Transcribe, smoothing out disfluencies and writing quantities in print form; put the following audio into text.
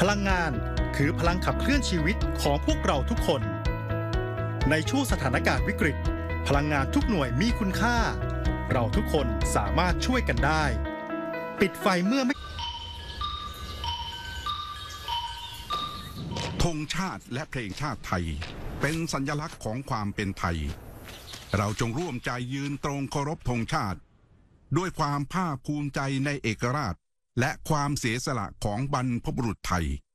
ลังงานคือพลังขับเคลื่อนชีวิตของพวกเราทุกคนในช่วงสถานการณ์วิกฤตพลังงานทุกหน่วยมีคุณค่าเราทุกคนสามารถช่วยกันได้ปิดไฟเมื่อไม่ธงชาติและเพลงชาติไทยเป็นสัญลักษณ์ของความเป็นไทยเราจงร่วมใจยืนตรงเคารพธงชาติด้วยความภาคภูมิใจในเอกราชและความเสียสละของบรรพบุรุษไทย